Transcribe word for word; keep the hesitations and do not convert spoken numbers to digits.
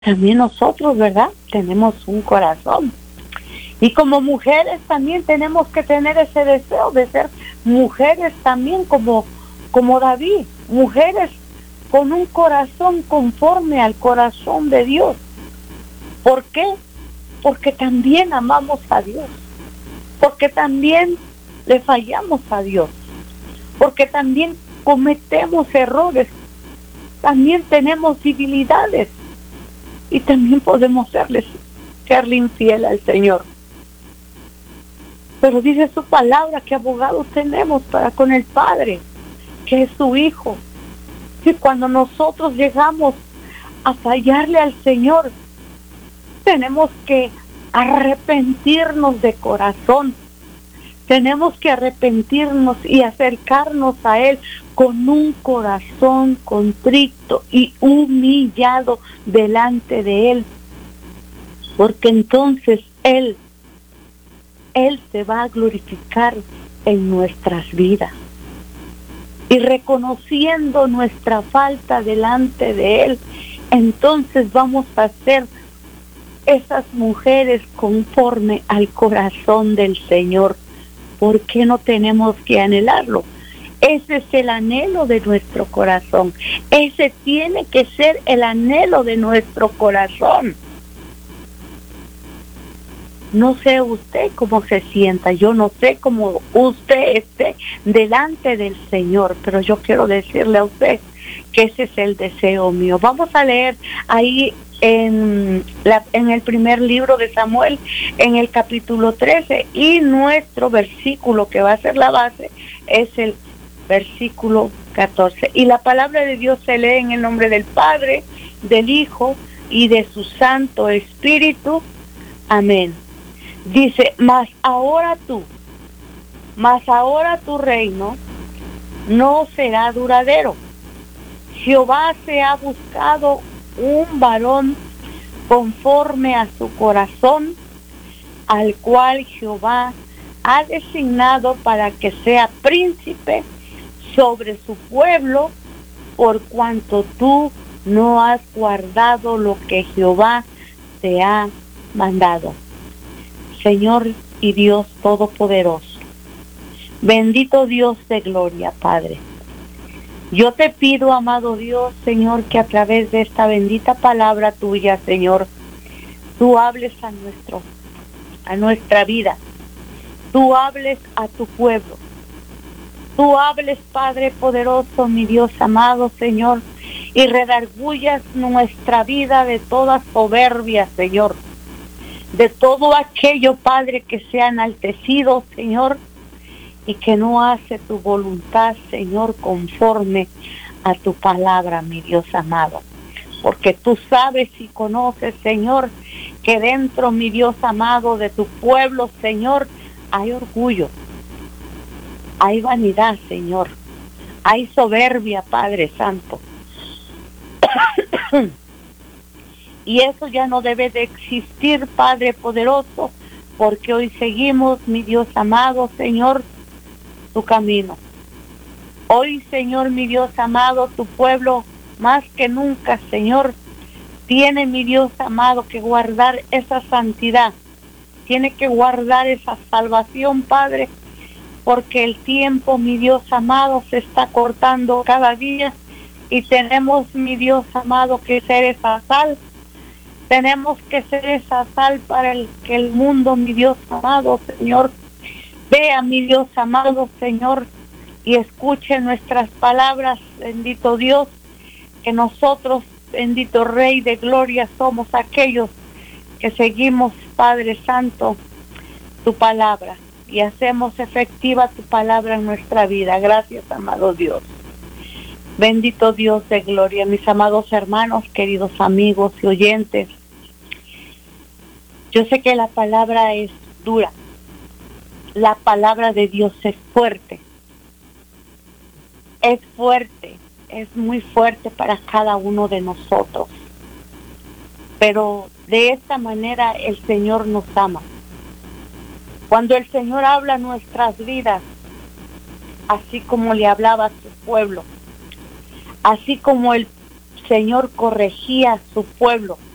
también nosotros, ¿verdad? Tenemos un corazón. Y como mujeres también tenemos que tener ese deseo de ser mujeres también como, como David, mujeres con un corazón conforme al corazón de Dios. ¿Por qué? Porque también amamos a Dios, porque también le fallamos a Dios, porque también cometemos errores, también tenemos debilidades y también podemos serles, serle infiel al Señor. Pero dice su palabra que abogados tenemos para con el Padre, que es su Hijo. Y cuando nosotros llegamos a fallarle al Señor, tenemos que arrepentirnos de corazón. Tenemos que arrepentirnos y acercarnos a Él con un corazón contrito y humillado delante de Él. Porque entonces Él, Él se va a glorificar en nuestras vidas. Y reconociendo nuestra falta delante de Él, entonces vamos a ser esas mujeres conforme al corazón del Señor. ¿Por qué no tenemos que anhelarlo? Ese es el anhelo de nuestro corazón. Ese tiene que ser el anhelo de nuestro corazón. No sé usted cómo se sienta, yo no sé cómo usted esté delante del Señor, pero yo quiero decirle a usted que ese es el deseo mío. Vamos a leer ahí en, la, en el primer libro de Samuel, en el capítulo trece, y nuestro versículo que va a ser la base es el versículo catorce. Y la palabra de Dios se lee en el nombre del Padre, del Hijo y de su Santo Espíritu. Amén. Dice, mas ahora tú, mas ahora tu reino no será duradero. Jehová se ha buscado un varón conforme a su corazón, al cual Jehová ha designado para que sea príncipe sobre su pueblo, por cuanto tú no has guardado lo que Jehová te ha mandado. Señor y Dios Todopoderoso, bendito Dios de gloria, Padre. Yo te pido, amado Dios, Señor, que a través de esta bendita palabra tuya, Señor, tú hables a nuestro, a nuestra vida. Tú hables a tu pueblo. Tú hables, Padre poderoso, mi Dios amado, Señor, y redargullas nuestra vida de toda soberbia, Señor. De todo aquello, Padre, que se ha enaltecido, Señor, y que no hace tu voluntad, Señor, conforme a tu palabra, mi Dios amado. Porque tú sabes y conoces, Señor, que dentro, mi Dios amado, de tu pueblo, Señor, hay orgullo, hay vanidad, Señor, hay soberbia, Padre Santo. Y eso ya no debe de existir, Padre poderoso, porque hoy seguimos, mi Dios amado, Señor, tu camino. Hoy, Señor, mi Dios amado, tu pueblo, más que nunca, Señor, tiene, mi Dios amado, que guardar esa santidad. Tiene que guardar esa salvación, Padre, porque el tiempo, mi Dios amado, se está cortando cada día y tenemos, mi Dios amado, que ser esa sal. Tenemos que ser esa sal para el, que el mundo, mi Dios amado, Señor, vea, mi Dios amado, Señor, y escuche nuestras palabras, bendito Dios, que nosotros, bendito Rey de Gloria, somos aquellos que seguimos, Padre Santo, tu palabra y hacemos efectiva tu palabra en nuestra vida. Gracias, amado Dios. Bendito Dios de gloria, mis amados hermanos, queridos amigos y oyentes. Yo sé que la palabra es dura. La palabra de Dios es fuerte. Es fuerte, es muy fuerte para cada uno de nosotros. Pero de esta manera el Señor nos ama. Cuando el Señor habla a nuestras vidas, así como le hablaba a su pueblo, así como el Señor corregía a su pueblo,